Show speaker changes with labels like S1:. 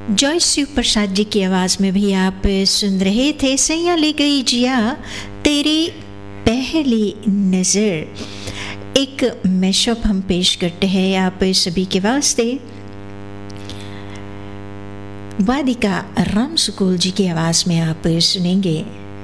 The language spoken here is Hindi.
S1: जॉयस शिव प्रसाद जी की आवाज़ में भी आप सुन रहे थे सैया ले गई जिया तेरी पहली नज़र। एक मैशअप हम पेश करते हैं आप सभी के वास्ते। वादिका रामसुकुल जी की आवाज़ में आप सुनेंगे